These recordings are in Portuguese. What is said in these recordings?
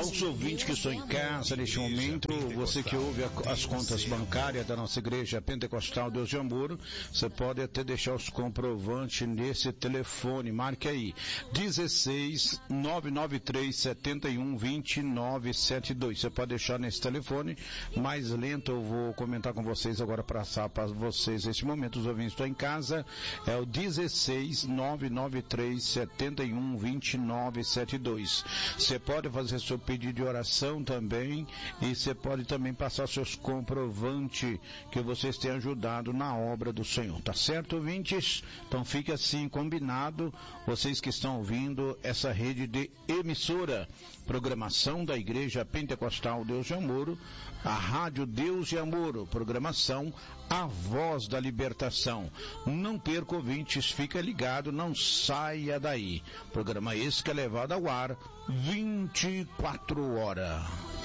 Aos ouvintes que estão em casa neste momento, você que ouve as contas bancárias da nossa igreja pentecostal Deus de Amor, você pode até deixar os comprovantes nesse telefone, marque aí, 16 993 71 2972. Você pode deixar nesse telefone, mais lento eu vou comentar com vocês agora, para passar para vocês neste momento, os ouvintes estão em casa, é o 16 993 71 2972. Você pode fazer seu pedido de oração também, e você pode também passar seus comprovantes que vocês têm ajudado na obra do Senhor, tá certo, ouvintes? Então fique assim combinado, vocês que estão ouvindo essa rede de emissora, programação da Igreja Pentecostal Deus de Amor, a Rádio Deus de Amor, programação A Voz da Libertação. Não perca, ouvintes, fica ligado, não saia daí. Programa esse que é levado ao ar 24 horas.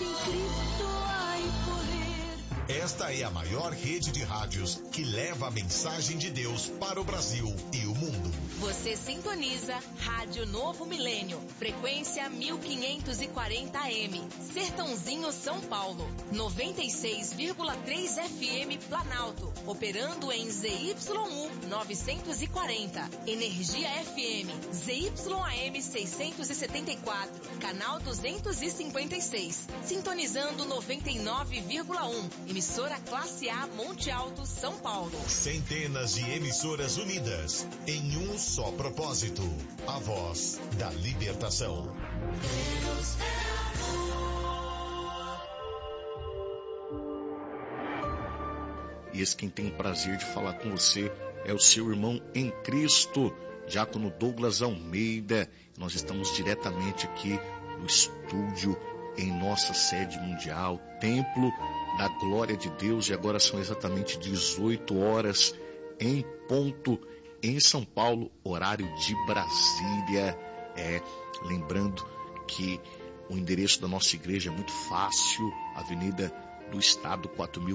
Esta é a maior rede de rádios que leva a mensagem de Deus para o Brasil e o mundo. Você sintoniza Rádio Novo Milênio, frequência 1540 AM, Sertãozinho, São Paulo, 96,3 FM Planalto, operando em ZYU 940, Energia FM, ZYAM 674, canal 256, sintonizando 99,1, emissora Classe A Monte Alto, São Paulo. Centenas de emissoras unidas em um só propósito, a voz da libertação. Deus é amor. E esse quem tem o prazer de falar com você é o seu irmão em Cristo, Diácono Douglas Almeida. Nós estamos diretamente aqui no estúdio em nossa sede mundial, Templo da Glória de Deus, e agora são exatamente 18 horas em ponto em São Paulo, horário de Brasília. Lembrando que o endereço da nossa igreja é muito fácil, Avenida do Estado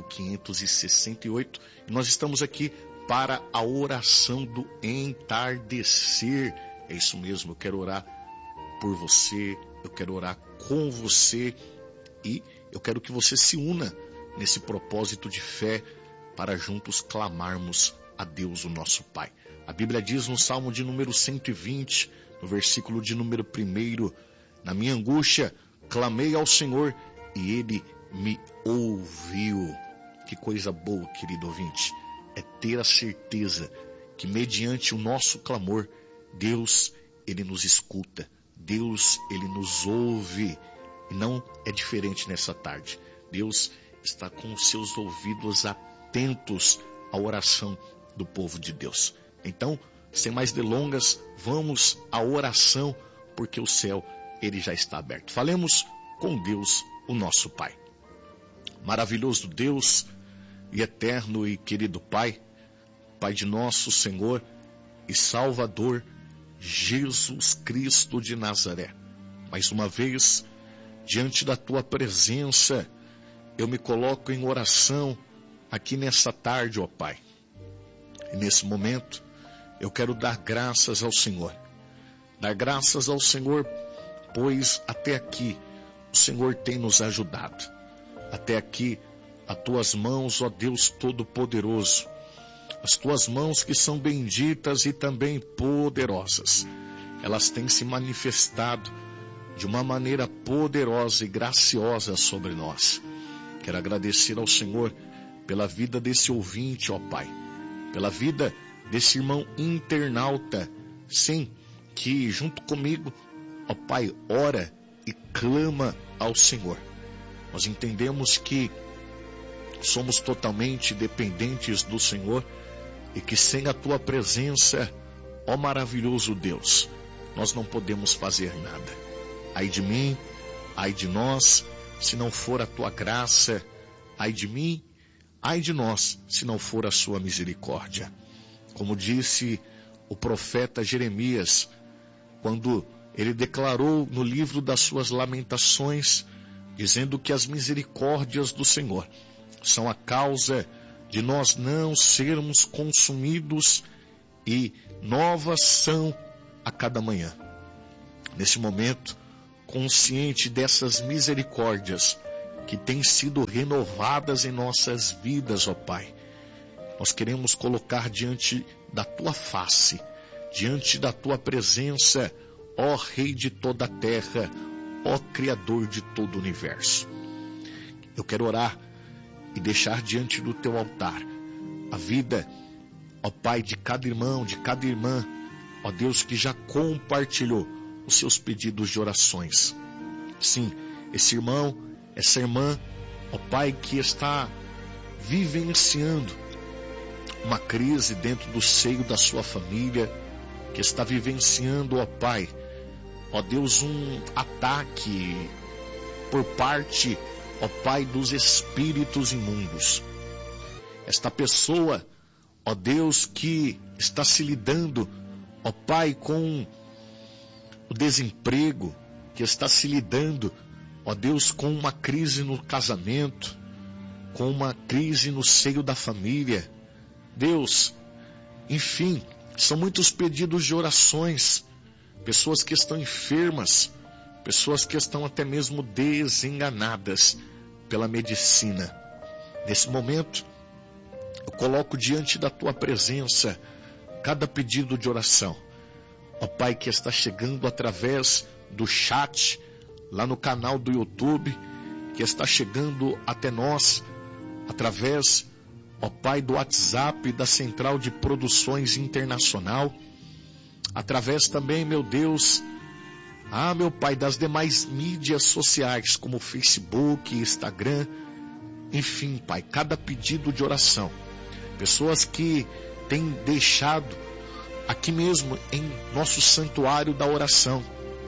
4568, e nós estamos aqui para a oração do entardecer. É isso mesmo, eu quero orar por você, eu quero orar com você, e eu quero que você se una nesse propósito de fé para juntos clamarmos a Deus, o nosso Pai. A Bíblia diz no Salmo de número 120, no versículo de número 1, na minha angústia clamei ao Senhor e Ele me ouviu. Que coisa boa, querido ouvinte, é ter a certeza que mediante o nosso clamor, Deus, Ele nos escuta, Deus, Ele nos ouve, e não é diferente nessa tarde. Deus está com os seus ouvidos atentos à oração do povo de Deus. Então, sem mais delongas, vamos à oração, porque o céu, ele já está aberto. Falemos com Deus, o nosso Pai. Maravilhoso Deus e eterno e querido Pai, Pai de nosso Senhor e Salvador, Jesus Cristo de Nazaré. Mais uma vez, diante da Tua presença, eu me coloco em oração aqui nessa tarde, ó Pai. E nesse momento, eu quero dar graças ao Senhor. Dar graças ao Senhor, pois até aqui o Senhor tem nos ajudado. Até aqui, as Tuas mãos, ó Deus Todo-Poderoso, as Tuas mãos que são benditas e também poderosas, elas têm se manifestado de uma maneira poderosa e graciosa sobre nós. Quero agradecer ao Senhor pela vida desse ouvinte, ó Pai, pela vida desse irmão internauta, sim, que junto comigo, ó Pai, ora e clama ao Senhor. Nós entendemos que somos totalmente dependentes do Senhor e que sem a Tua presença, ó maravilhoso Deus, nós não podemos fazer nada. Ai de mim, ai de nós, se não for a Tua graça, ai de mim, ai de nós, se não for a Sua misericórdia. Como disse o profeta Jeremias, quando ele declarou no livro das suas lamentações, dizendo que as misericórdias do Senhor são a causa de nós não sermos consumidos, e novas são a cada manhã. Nesse momento, consciente dessas misericórdias que têm sido renovadas em nossas vidas, ó Pai. Nós queremos colocar diante da Tua face, diante da Tua presença, ó Rei de toda a terra, ó Criador de todo o universo. Eu quero orar e deixar diante do Teu altar a vida, ó Pai, de cada irmão, de cada irmã, ó Deus, que já compartilhou os seus pedidos de orações. Sim, esse irmão, essa irmã, ó Pai, que está vivenciando uma crise dentro do seio da sua família, que está vivenciando, ó Pai, ó Deus, um ataque por parte, ó Pai, dos espíritos imundos. Esta pessoa, ó Deus, que está se lidando, ó Pai, com o desemprego, que está se lidando, ó Deus, com uma crise no casamento, com uma crise no seio da família. Deus, enfim, são muitos pedidos de orações, pessoas que estão enfermas, pessoas que estão até mesmo desenganadas pela medicina. Nesse momento, eu coloco diante da Tua presença cada pedido de oração. Ó Pai, que está chegando através do chat, lá no canal do YouTube, que está chegando até nós, através, ó Pai, do WhatsApp da Central de Produções Internacional, através também, meu Deus, meu Pai, das demais mídias sociais, como Facebook, Instagram, enfim, Pai, cada pedido de oração. Pessoas que têm deixado aqui mesmo em nosso santuário da oração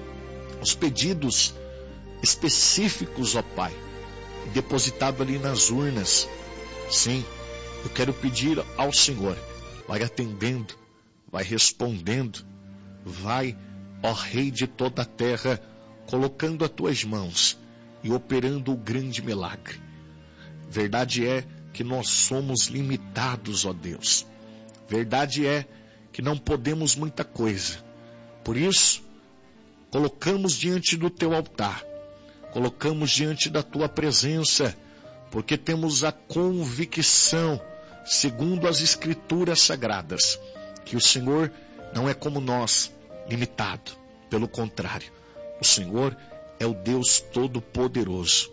os pedidos específicos, ó Pai, depositado ali nas urnas. Sim, eu quero pedir ao Senhor, vai atendendo, vai respondendo, vai, ó Rei de toda a terra, colocando as Tuas mãos e operando o grande milagre. Verdade é que nós somos limitados, ó Deus. Verdade é que não podemos muita coisa. Por isso, colocamos diante do Teu altar, colocamos diante da Tua presença, porque temos a convicção, segundo as Escrituras Sagradas, que o Senhor não é como nós, limitado. Pelo contrário, o Senhor é o Deus Todo-Poderoso.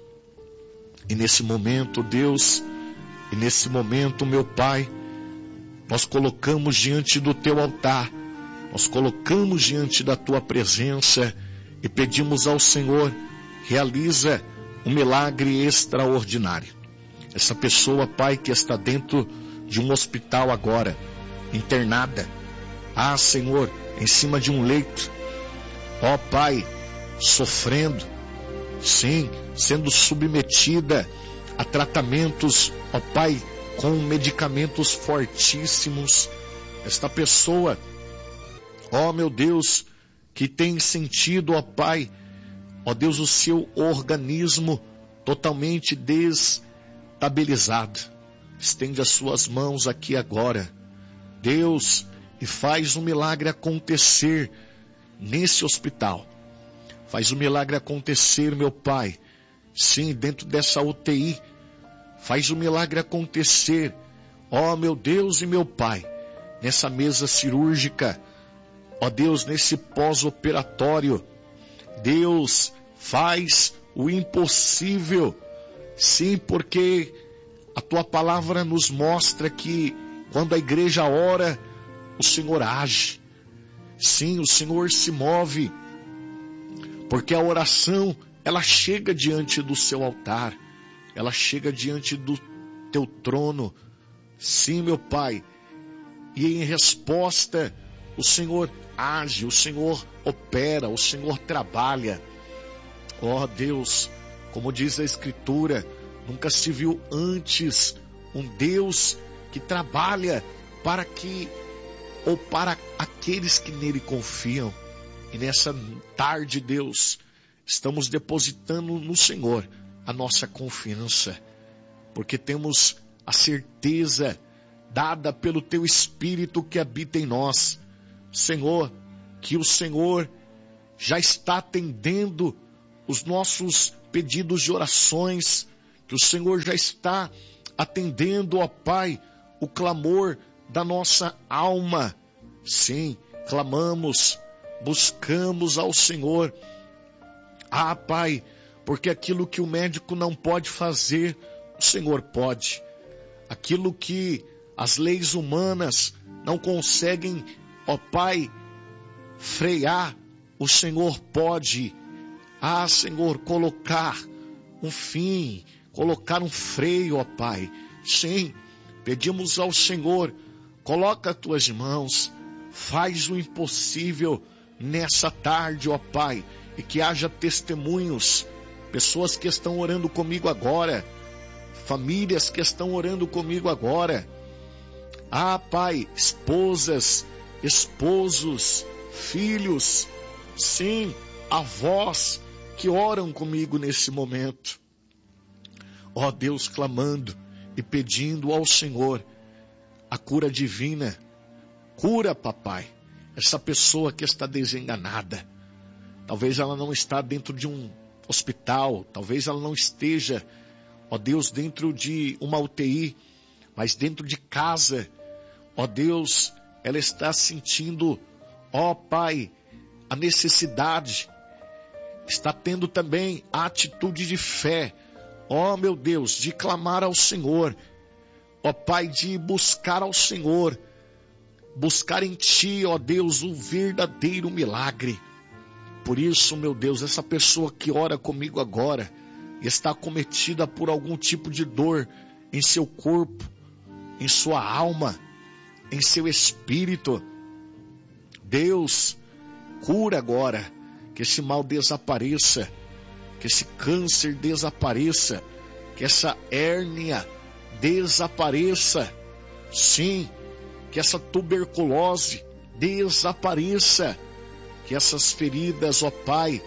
E nesse momento, Deus, e nesse momento, meu Pai, nós colocamos diante do Teu altar, nós colocamos diante da Tua presença e pedimos ao Senhor, realiza um milagre extraordinário. Essa pessoa, Pai, que está dentro de um hospital agora, internada, Senhor, em cima de um leito, ó Pai, sofrendo, sim, sendo submetida a tratamentos, ó Pai, com medicamentos fortíssimos. Esta pessoa, ó meu Deus, que tem sentido, ó Pai, ó Deus, o seu organismo totalmente destabilizado. Estende as Suas mãos aqui agora, Deus, e faz um milagre acontecer nesse hospital. Faz um milagre acontecer, meu Pai, sim, dentro dessa UTI. Faz um milagre acontecer, ó meu Deus e meu Pai, nessa mesa cirúrgica, ó Deus, nesse pós-operatório. Deus, faz o impossível, sim, porque a Tua palavra nos mostra que quando a igreja ora, o Senhor age. Sim, o Senhor se move, porque a oração, ela chega diante do Seu altar, ela chega diante do Teu trono. Sim, meu Pai, e em resposta, o Senhor age, o Senhor opera, o Senhor trabalha. Ó Deus, como diz a Escritura, nunca se viu antes um Deus que trabalha para aqueles que nele confiam. E nessa tarde, Deus, estamos depositando no Senhor a nossa confiança, porque temos a certeza dada pelo Teu Espírito que habita em nós, Senhor, que o Senhor já está atendendo os nossos pedidos de orações, que o Senhor já está atendendo, ó Pai, o clamor da nossa alma. Sim, clamamos, buscamos ao Senhor. Ah, Pai, porque aquilo que o médico não pode fazer, o Senhor pode. Aquilo que as leis humanas não conseguem, ó Pai, frear, o Senhor pode. Ah, Senhor, colocar um fim, colocar um freio, ó Pai. Sim, pedimos ao Senhor, coloca as tuas mãos, faz o impossível nessa tarde, ó Pai, e que haja testemunhos, pessoas que estão orando comigo agora, famílias que estão orando comigo agora. Ah, Pai, esposas, esposos, filhos, sim, avós que oram comigo nesse momento. Ó Deus, clamando e pedindo ao Senhor a cura divina. Cura, papai, essa pessoa que está desenganada. Talvez ela não está dentro de um hospital, talvez ela não esteja, ó Deus, dentro de uma UTI, mas dentro de casa, ó Deus, ela está sentindo, ó Pai, a necessidade, está tendo também a atitude de fé, ó meu Deus, de clamar ao Senhor, ó Pai, de buscar ao Senhor, buscar em Ti, ó Deus, o verdadeiro milagre. Por isso, meu Deus, essa pessoa que ora comigo agora e está acometida por algum tipo de dor em seu corpo, em sua alma, em seu espírito, Deus, cura agora, que esse mal desapareça, que esse câncer desapareça, que essa hérnia desapareça, sim, que essa tuberculose desapareça, que essas feridas, ó Pai,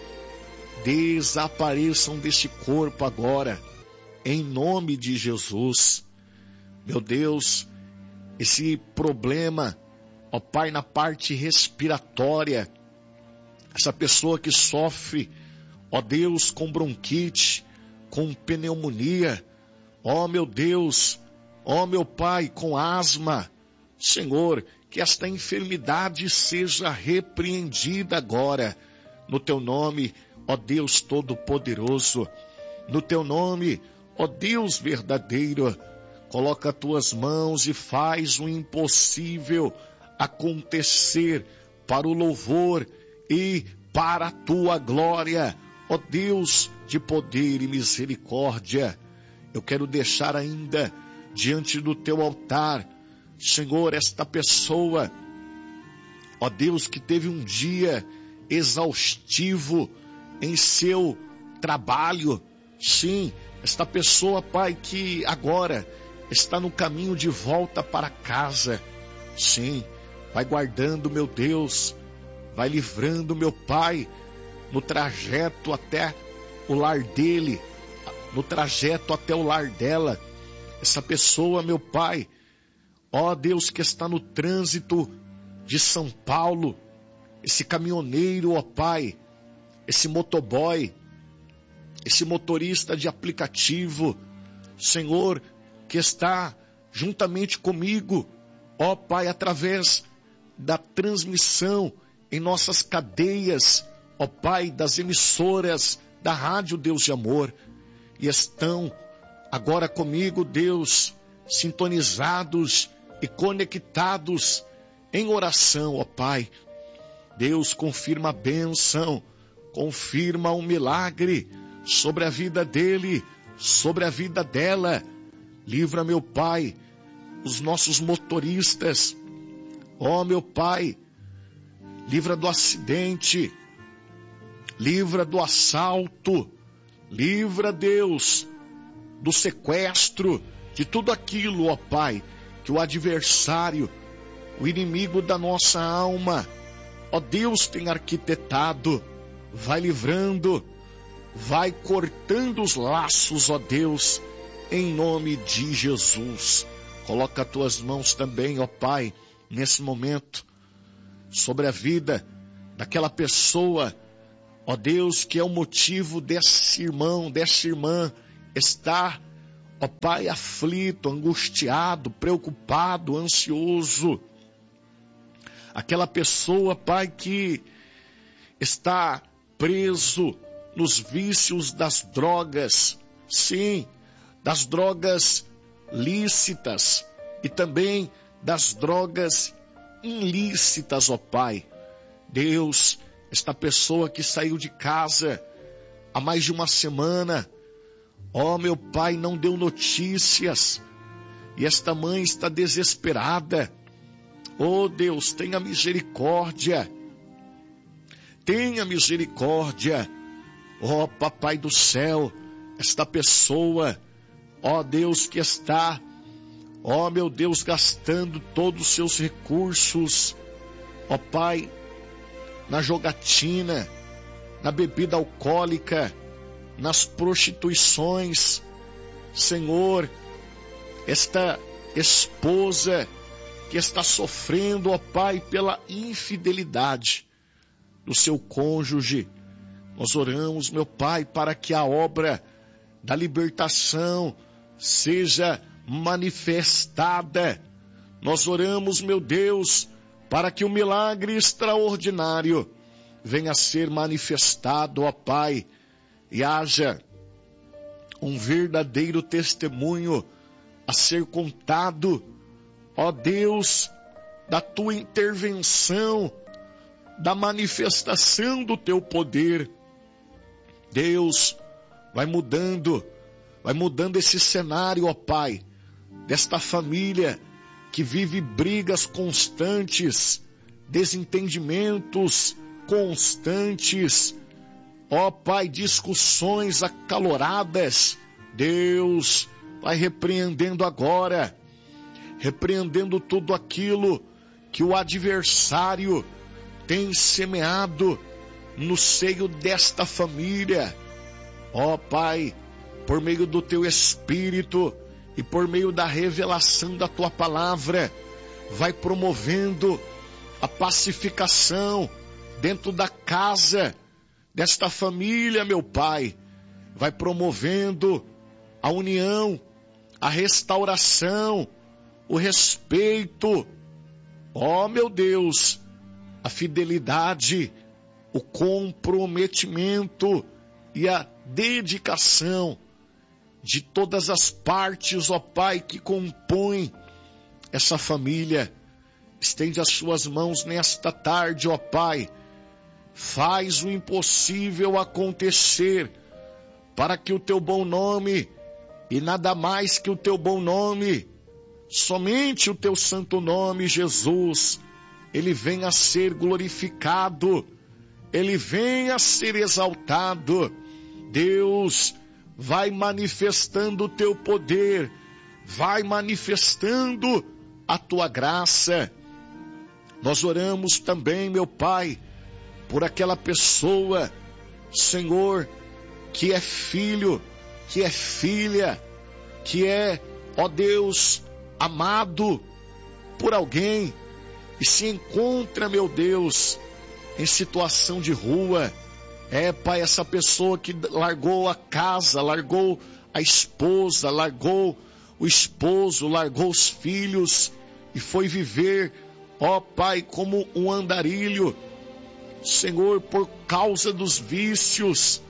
desapareçam deste corpo agora, em nome de Jesus. Meu Deus, esse problema, ó Pai, na parte respiratória, essa pessoa que sofre, ó Deus, com bronquite, com pneumonia, ó meu Deus, ó meu Pai, com asma, Senhor, que esta enfermidade seja repreendida agora, no Teu nome, ó Deus Todo-Poderoso, no Teu nome, ó Deus verdadeiro, coloca as Tuas mãos e faz o impossível acontecer para o louvor e para a Tua glória, ó Deus de poder e misericórdia. Eu quero deixar ainda diante do Teu altar, Senhor, esta pessoa, ó Deus, que teve um dia exaustivo em seu trabalho. Sim, esta pessoa, Pai, que agora está no caminho de volta para casa. Sim, vai guardando, meu Deus, vai livrando, meu Pai, no trajeto até o lar dele, no trajeto até o lar dela. Essa pessoa, meu Pai, ó Deus, que está no trânsito de São Paulo, esse caminhoneiro, ó Pai, esse motoboy, esse motorista de aplicativo, Senhor, que está juntamente comigo, ó Pai, através da transmissão em nossas cadeias, ó Pai, das emissoras da Rádio Deus de Amor, e estão agora comigo, Deus, sintonizados e conectados em oração, ó Pai. Deus, confirma a bênção, confirma um milagre sobre a vida dele, sobre a vida dela. Livra, meu Pai, os nossos motoristas, ó meu Pai, livra do acidente, livra do assalto, livra, Deus, do sequestro, de tudo aquilo, ó Pai, que o adversário, o inimigo da nossa alma, ó Deus, tem arquitetado. Vai livrando, vai cortando os laços, ó Deus, em nome de Jesus. Coloca as Tuas mãos também, ó Pai, nesse momento, sobre a vida daquela pessoa, ó Deus, que é o motivo desse irmão, dessa irmã estar, ó Pai, aflito, angustiado, preocupado, ansioso. Aquela pessoa, Pai, que está preso nos vícios das drogas, sim, das drogas lícitas e também das drogas ilícitas, ó Pai. Deus, esta pessoa que saiu de casa há mais de uma semana, ó meu Pai, não deu notícias, e esta mãe está desesperada. Ó Deus, tenha misericórdia, tenha misericórdia, ó Papai do céu, esta pessoa, ó Deus, que está, ó meu Deus, gastando todos os seus recursos, ó Pai, na jogatina, na bebida alcoólica, nas prostituições. Senhor, esta esposa que está sofrendo, ó Pai, pela infidelidade do seu cônjuge, nós oramos, meu Pai, para que a obra da libertação seja manifestada. Nós oramos, meu Deus, para que o milagre extraordinário venha a ser manifestado, ó Pai, e haja um verdadeiro testemunho a ser contado, ó Deus, da tua intervenção, da manifestação do teu poder. Deus, vai mudando esse cenário, ó Pai, desta família que vive brigas constantes, desentendimentos constantes, ó Pai, discussões acaloradas. Deus, vai repreendendo agora, repreendendo tudo aquilo que o adversário tem semeado no seio desta família. Ó Pai, por meio do teu Espírito e por meio da revelação da tua palavra, vai promovendo a pacificação dentro da casa desta família, meu Pai. Vai promovendo a união, a restauração, o respeito, ó meu Deus, a fidelidade, o comprometimento e a dedicação de todas as partes, ó Pai, que compõem essa família. Estende as suas mãos nesta tarde, ó Pai. Faz o impossível acontecer para que o teu bom nome, e nada mais que o teu bom nome, somente o teu santo nome, Jesus, ele venha a ser glorificado, ele venha a ser exaltado. Deus, vai manifestando o teu poder, vai manifestando a tua graça. Nós oramos também, meu Pai, por aquela pessoa, Senhor, que é filho, que é filha, que é, ó Deus, amado por alguém e se encontra, meu Deus, em situação de rua. É, Pai, essa pessoa que largou a casa, largou a esposa, largou o esposo, largou os filhos e foi viver, ó Pai, como um andarilho, Senhor, por causa dos vícios.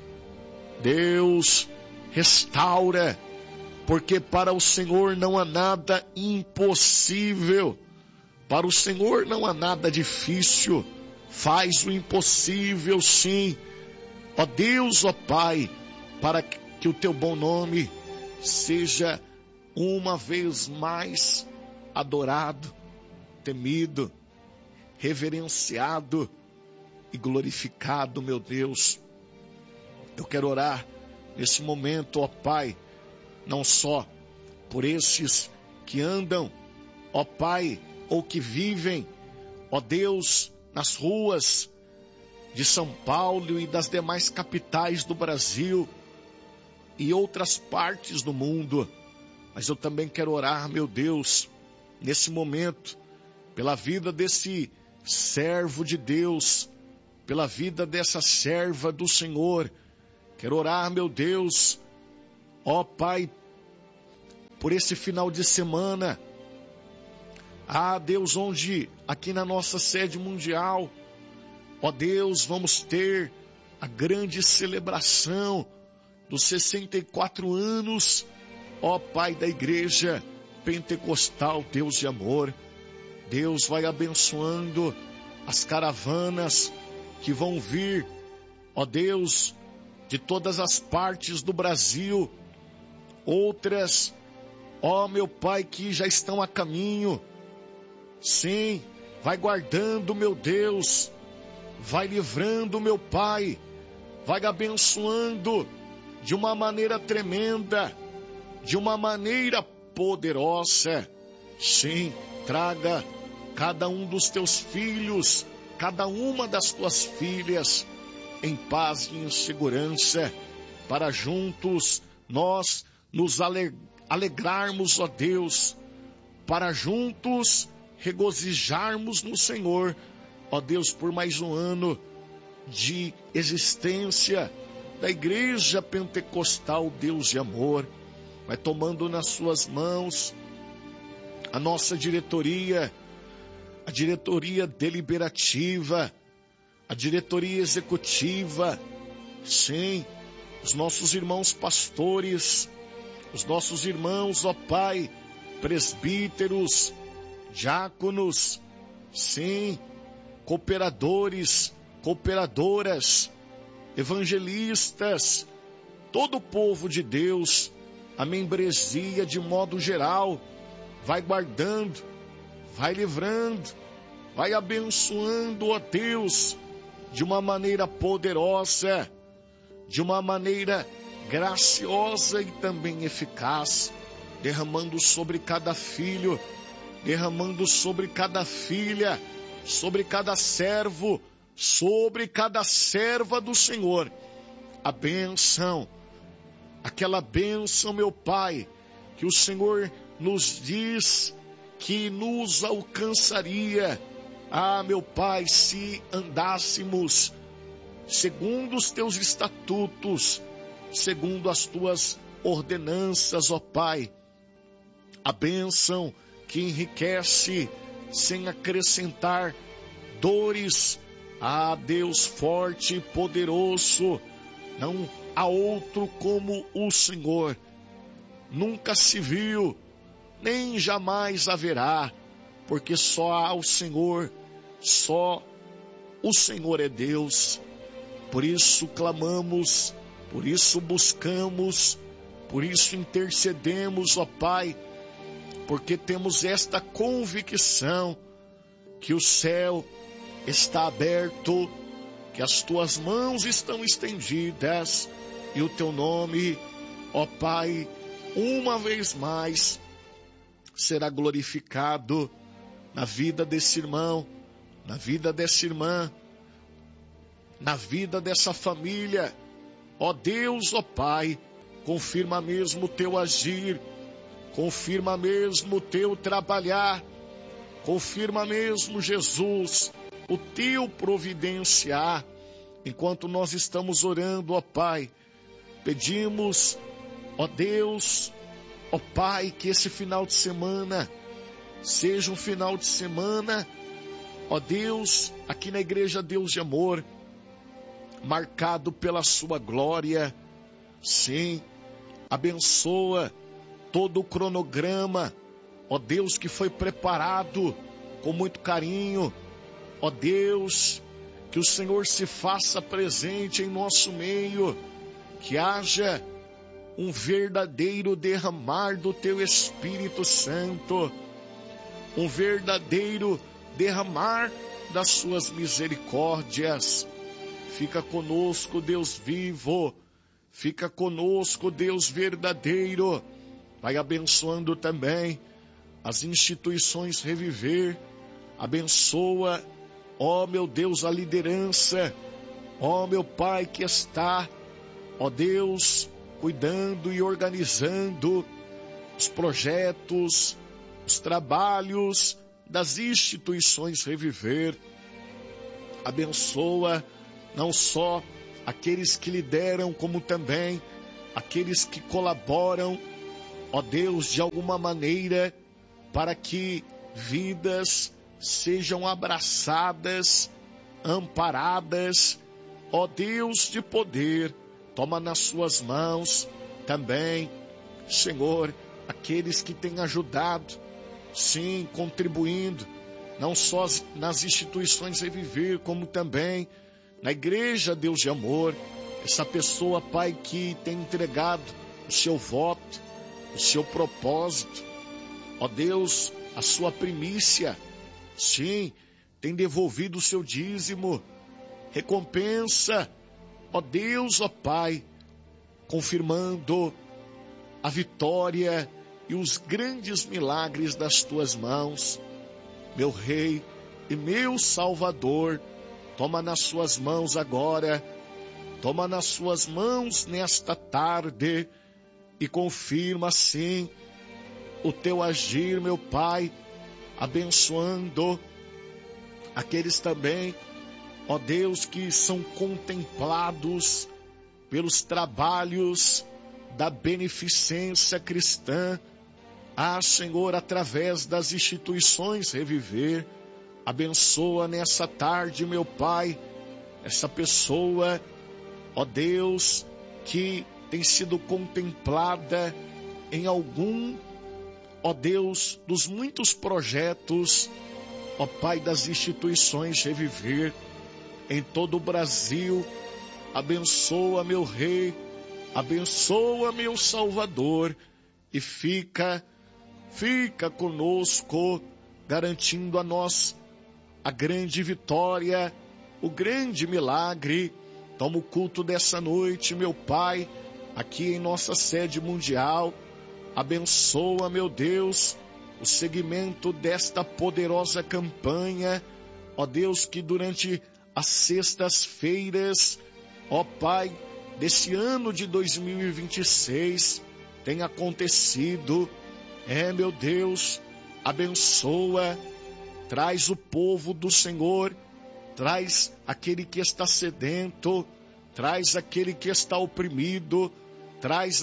Deus, restaura, porque para o Senhor não há nada impossível, para o Senhor não há nada difícil. Faz o impossível, sim, ó Deus, ó Pai, para que o teu bom nome seja uma vez mais adorado, temido, reverenciado e glorificado, meu Deus. Eu quero orar nesse momento, ó Pai, não só por esses que andam, ó Pai, ou que vivem, ó Deus, nas ruas de São Paulo e das demais capitais do Brasil e outras partes do mundo, mas eu também quero orar, meu Deus, nesse momento, pela vida desse servo de Deus, pela vida dessa serva do Senhor. Quero orar, meu Deus, ó Pai, por esse final de semana. Deus, onde aqui na nossa sede mundial, ó Deus, vamos ter a grande celebração dos 64 anos, ó Pai da Igreja Pentecostal, Deus de amor. Deus vai abençoando as caravanas que vão vir, ó Deus, de todas as partes do Brasil, outras, ó meu Pai, que já estão a caminho. Sim, vai guardando, meu Deus, vai livrando, meu Pai, vai abençoando de uma maneira tremenda, de uma maneira poderosa. Sim, traga cada um dos teus filhos, cada uma das tuas filhas, em paz e em segurança, para juntos nós nos alegrarmos, ó Deus, para juntos regozijarmos no Senhor, ó Deus, por mais um ano de existência da Igreja Pentecostal, Deus de amor. Vai tomando nas suas mãos a nossa diretoria, a diretoria deliberativa, a diretoria executiva, sim, os nossos irmãos pastores, os nossos irmãos, ó Pai, presbíteros, diáconos, sim, cooperadores, cooperadoras, evangelistas, todo o povo de Deus, a membresia de modo geral, vai guardando, vai livrando, vai abençoando, ó Deus, de uma maneira poderosa, de uma maneira graciosa e também eficaz, derramando sobre cada filho, derramando sobre cada filha, sobre cada servo, sobre cada serva do Senhor, a bênção, aquela bênção, meu Pai, que o Senhor nos diz que nos alcançaria, meu Pai, se andássemos segundo os teus estatutos, segundo as tuas ordenanças, ó Pai, a bênção que enriquece sem acrescentar dores. Deus forte e poderoso, não há outro como o Senhor, nunca se viu, nem jamais haverá, porque só há o Senhor, só o Senhor é Deus. Por isso clamamos, por isso buscamos, por isso intercedemos, ó Pai, porque temos esta convicção que o céu está aberto, que as tuas mãos estão estendidas e o teu nome, ó Pai, uma vez mais será glorificado na vida desse irmão, na vida dessa irmã, na vida dessa família. Ó Deus, ó Pai, confirma mesmo o teu agir, confirma mesmo o teu trabalhar, confirma mesmo, Jesus, o teu providenciar. Enquanto nós estamos orando, ó Pai, pedimos, ó Deus, ó Pai, que esse final de semana seja um final de semana, ó Deus, aqui na Igreja Deus de Amor, marcado pela sua glória. Sim, abençoa todo o cronograma, ó Deus, que foi preparado com muito carinho. Ó Deus, que o Senhor se faça presente em nosso meio, que haja um verdadeiro derramar do teu Espírito Santo, um verdadeiro derramar das suas misericórdias. Fica conosco, Deus vivo, fica conosco, Deus verdadeiro. Vai abençoando também as instituições Reviver, abençoa, ó meu Deus, a liderança, ó meu Pai que está, ó Deus, cuidando e organizando os projetos, os trabalhos das instituições Reviver. Abençoa não só aqueles que lideram, como também aqueles que colaboram, ó Deus, de alguma maneira, para que vidas sejam abraçadas, amparadas, ó Deus de poder. Toma nas suas mãos também, Senhor, aqueles que têm ajudado, sim, contribuindo, não só nas instituições Reviver, como também na igreja Deus de Amor. Essa pessoa, Pai, que tem entregado o seu voto, o seu propósito, ó Deus, a sua primícia, sim, tem devolvido o seu dízimo, recompensa, ó Deus, ó Pai, confirmando a vitória e os grandes milagres das tuas mãos. Meu Rei e meu Salvador, toma nas suas mãos agora, toma nas suas mãos nesta tarde e confirma sim o teu agir, meu Pai, abençoando aqueles também, ó Deus, que são contemplados pelos trabalhos da beneficência cristã. Ah, Senhor, através das instituições Reviver, abençoa nessa tarde, meu Pai, essa pessoa, ó Deus, que tem sido contemplada em algum, ó Deus, dos muitos projetos, ó Pai, das instituições Reviver em todo o Brasil. Abençoa, meu Rei, abençoa, meu Salvador, e fica conosco, garantindo a nós a grande vitória, o grande milagre. Toma o culto dessa noite, meu Pai, aqui em nossa sede mundial. Abençoa, meu Deus, o segmento desta poderosa campanha, ó Deus, que durante as sextas-feiras, ó Pai, desse ano de 2026, tem acontecido. Meu Deus, abençoa, traz o povo do Senhor, traz aquele que está sedento, traz aquele que está oprimido, traz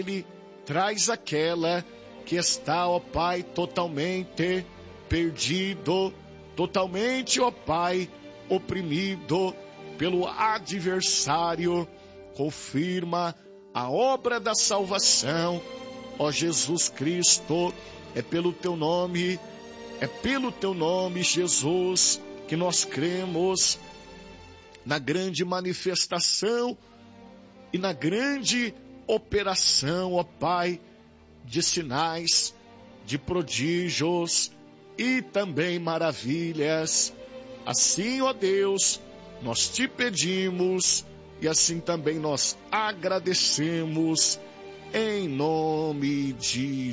aquela que está, ó Pai, totalmente perdido, totalmente, ó Pai, oprimido pelo adversário. Confirma a obra da salvação, ó Jesus Cristo. É pelo teu nome, Jesus, que nós cremos na grande manifestação e na grande operação, ó Pai, de sinais, de prodígios e também maravilhas. Assim, ó Deus, nós te pedimos e assim também nós agradecemos em nome de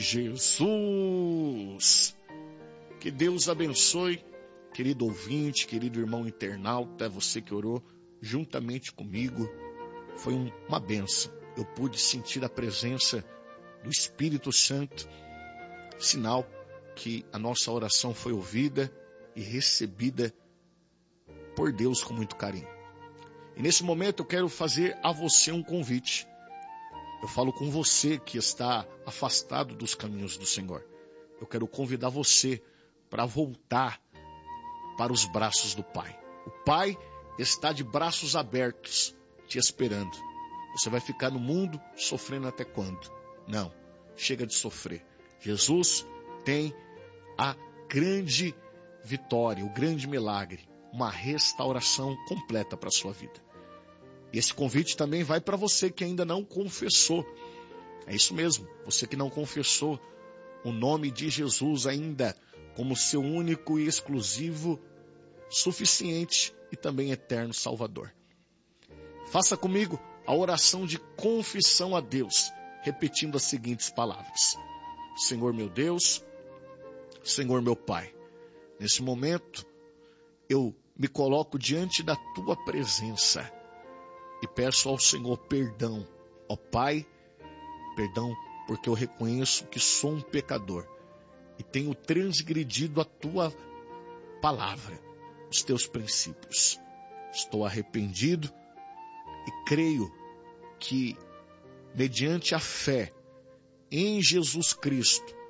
Jesus. Que Deus abençoe, querido ouvinte, querido irmão internauta, você que orou juntamente comigo. Foi uma bênção. Eu pude sentir a presença do Espírito Santo, sinal que a nossa oração foi ouvida e recebida por Deus com muito carinho. E nesse momento eu quero fazer a você um convite. Eu falo com você que está afastado dos caminhos do Senhor. Eu quero convidar você para voltar para os braços do Pai. O Pai está de braços abertos, te esperando. Você vai ficar no mundo sofrendo até quando? Não, chega de sofrer. Jesus tem a grande vitória, o grande milagre, uma restauração completa para a sua vida. E esse convite também vai para você que ainda não confessou. É isso mesmo, você que não confessou o nome de Jesus ainda como seu único e exclusivo, suficiente e também eterno Salvador. Faça comigo a oração de confissão a Deus, repetindo as seguintes palavras: Senhor meu Deus, Senhor meu Pai, nesse momento eu me coloco diante da tua presença e peço ao Senhor perdão, ó Pai, perdão porque eu reconheço que sou um pecador e tenho transgredido a tua palavra, os teus princípios. estou arrependido e creio que, mediante a fé em Jesus Cristo,